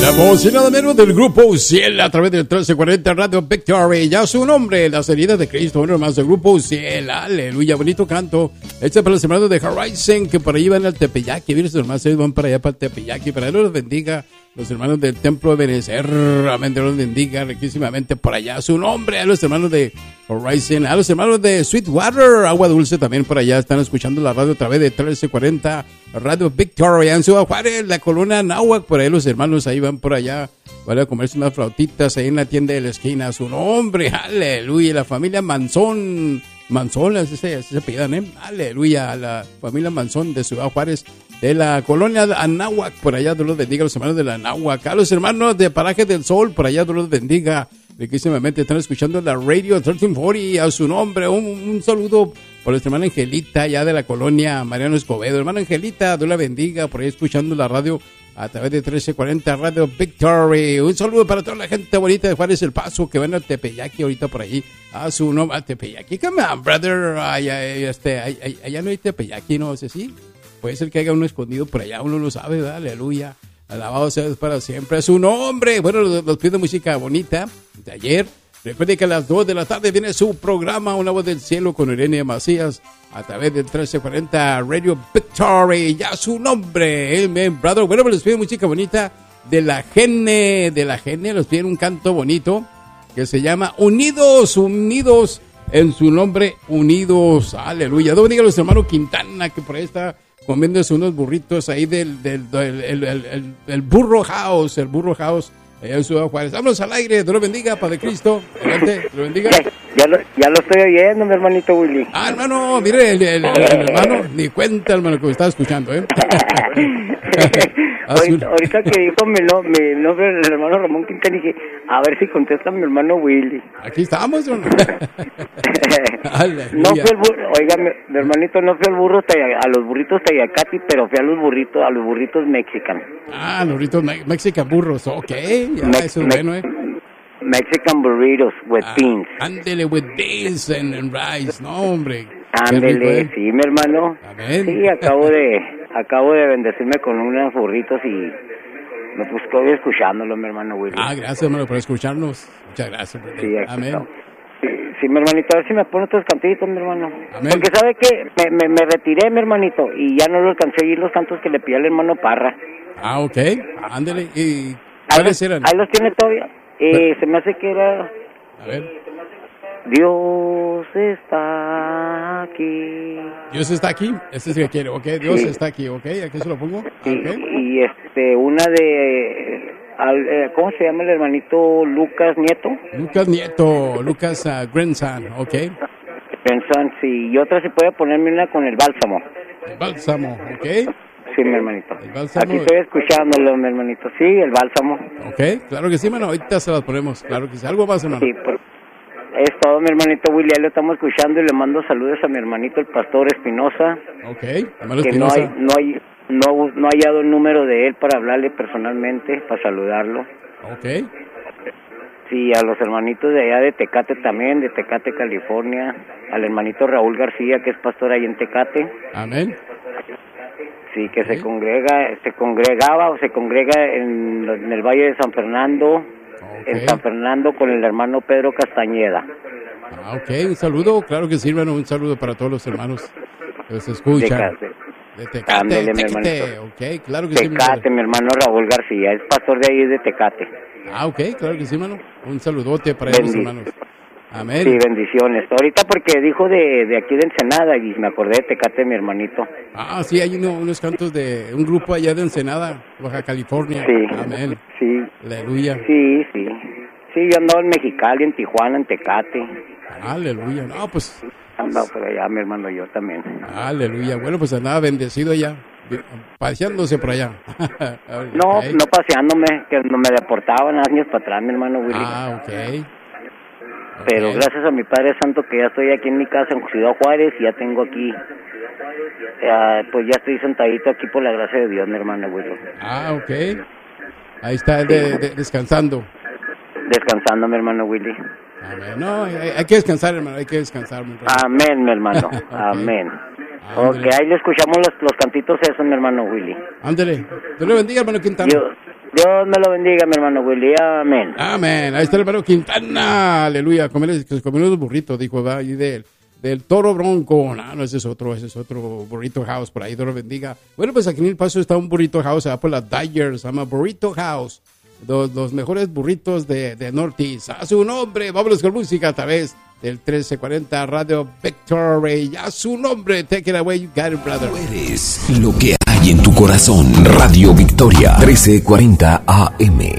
La voz y nada menos del grupo Uciel a través del 1340 Radio Victory. Ya su nombre, las heridas de Cristo, uno más del grupo Uciel. Aleluya, bonito canto. Este es para los hermanos de Horizon que por ahí van al Tepeyac. Miren, los hermanos van para allá para el Tepeyac y para Dios los bendiga. Los hermanos del Templo de Benecer, amén, Dios los bendiga riquísimamente por allá. Su nombre, a los hermanos de Horizon, a los hermanos de Sweetwater, Agua Dulce también por allá. Están escuchando la radio a través de 1340 Radio Victoria en Ciudad Juárez, la colonia Anáhuac. Por ahí los hermanos ahí van por allá. Van a comerse unas flautitas ahí en la tienda de la esquina. Su nombre, aleluya. La familia Manzón, así se apellidan, aleluya. La familia Manzón de Ciudad Juárez, de la colonia Anáhuac, por allá Dios los bendiga, los hermanos de la Anáhuac, a los hermanos de Paraje del Sol, por allá Dios los bendiga, riquísimamente están escuchando la Radio 1340, a su nombre, un saludo por nuestra hermana Angelita, allá de la colonia Mariano Escobedo, hermana Angelita, Dios la bendiga, por ahí escuchando la radio a través de 1340 Radio Victory, un saludo para toda la gente bonita de Juárez El Paso, que van al Tepeyaki ahorita por allí, a su nombre, al Tepeyaki, come on, brother, allá no hay Tepeyaki, no sé si. Puede ser que haya uno escondido por allá, uno lo sabe, ¿verdad? Aleluya. Alabado sea Dios para siempre. Es su nombre. Bueno, nos pide música bonita de ayer. Recuerde que a las 2 de la tarde viene su programa Una Voz del Cielo con Irene Macías a través del 1340 Radio Victory. Ya su nombre, Amen, brother. Bueno, pues les pide música bonita de la Gene. De la Gene les piden un canto bonito que se llama Unidos, Unidos. En su nombre, Unidos. Aleluya. Dios bendiga a los hermanos Quintana, que por ahí está comiéndose unos burritos ahí del Burro House, el Burro House, allá en Ciudad Juárez. Vámonos al aire, Dios lo bendiga, Padre Cristo. Adelante, Dios lo bendiga. Ya lo estoy oyendo, mi hermanito Willy. Hermano, mire, el hermano, ni cuenta, hermano, que me estaba escuchando, Ahorita que dijo mi nombre, el hermano Ramón Quintana, dije, a ver si contesta mi hermano Willy. Aquí estamos, hermano. No fue el burro, oiga, mi hermanito, no fue el burro a los burritos Tayacati, pero fue a los burritos mexicanos. Los burritos mexican burros, ok, ya, eso es bueno, Mexican burritos with beans. Ándele, with beans and rice, no, hombre. Ándele, sí, mi hermano. Amén. Sí, acabo de bendecirme con unos burritos y me estoy escuchándolo, mi hermano Willy. Gracias, hermano, por escucharnos. Muchas gracias. Sí, amén. Sí, mi hermanito, a ver si me pone otros cantitos, mi hermano. Amén. Porque sabe que me retiré, mi hermanito, y ya no lo alcancé a oír los cantos que le pidió el hermano Parra. Ok, ándele. ¿Y cuáles eran? Ahí los tiene todavía. Se me hace que era... A ver. Dios está aquí. Dios está aquí, ese es el que quiere, ok. Dios está aquí, ok. Aquí se lo pongo. Sí, Okay. Y una de... ¿cómo se llama el hermanito Lucas Nieto? Lucas Grandson, ok. Grandson, sí. Y otra se puede ponerme una con el bálsamo. El bálsamo, ok. Sí, mi hermanito. El bálsamo. Aquí estoy escuchándolo, mi hermanito. Sí, el bálsamo. Ok, claro que sí, hermano. Ahorita se las ponemos. Claro que sí. ¿Algo más, hermano? Sí, pues, es todo, mi hermanito Willy. Ahí lo estamos escuchando y le mando saludos a mi hermanito, el pastor Espinosa. Ok, hermano que Espinosa. No ha hallado el número de él para hablarle personalmente, para saludarlo. Ok. Sí, a los hermanitos de allá de Tecate también, de Tecate, California. Al hermanito Raúl García, que es pastor ahí en Tecate. Amén. Sí, que se congrega en el Valle de San Fernando, en San Fernando con el hermano Pedro Castañeda. Ok, un saludo, claro que sí, hermano, un saludo para todos los hermanos que se escuchan. De Tecate, ok, claro que sí. Tecate, mi hermano Raúl García, es pastor de ahí de Tecate. Ok, claro que sí, hermano, un saludote para ellos, hermanos. Amén. Sí, bendiciones. Ahorita porque dijo de aquí de Ensenada y me acordé de Tecate, mi hermanito. Sí, hay unos cantos de un grupo allá de Ensenada, Baja California. Sí. Amén. Sí. Aleluya. Sí. Sí, yo andaba en Mexicali, en Tijuana, en Tecate. Aleluya. No, pues... Andaba por allá, mi hermano, yo también. Aleluya. Bueno, pues andaba bendecido allá, paseándose por allá. No paseándome, que no me deportaban años para atrás, mi hermano Willy. Ok. Pero gracias a mi Padre Santo que ya estoy aquí en mi casa en Ciudad Juárez y ya tengo aquí, pues ya estoy sentadito aquí por la gracia de Dios, mi hermano Willy. Ok. Ahí está descansando. Descansando, mi hermano Willy. Amén. No, hay que descansar, hermano, hay que descansar. Amén, mi hermano. Okay. Amén. Ok, ahí le escuchamos los cantitos esos, mi hermano Willy. Ándale. Dios le bendiga, hermano Quintana. Dios me lo bendiga, mi hermano Willy. Amén. Amén. Ahí está el hermano Quintana. Aleluya. Se comió unos burritos, dijo, va, ahí del Toro Bronco. No, ese es otro Burrito House. Por ahí, Dios lo bendiga. Bueno, pues aquí en El Paso está un Burrito House. Se va por la Dyers. Se llama Burrito House. Los mejores burritos de Northeast. A su nombre. Vámonos con música a través del 1340 Radio Victory. A su nombre. Take it away, you got it, brother. Tú eres lo que hay en tu corazón. Radio Victoria 1340 AM.